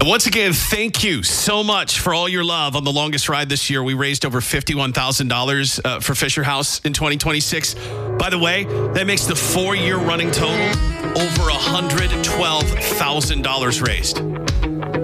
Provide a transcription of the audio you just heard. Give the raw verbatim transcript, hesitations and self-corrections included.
Once again, thank you so much for all your love on the longest ride this year. We raised over fifty-one thousand dollars uh, for Fisher House in twenty twenty-six. By the way, that makes the four-year running total over one hundred twelve thousand dollars raised.